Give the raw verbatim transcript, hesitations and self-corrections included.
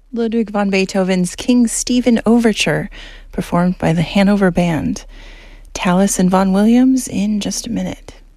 Ludwig van Beethoven's King Stephen Overture, performed by the Hanover Band. Tallis and Vaughan Williams in just a minute.